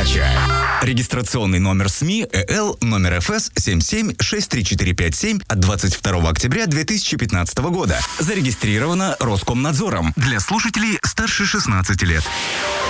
передача. Регистрационный номер СМИ ЭЛ номер ФС 77-63457 от 22 октября 2015 года. Зарегистрировано Роскомнадзором для слушателей старше 16 лет.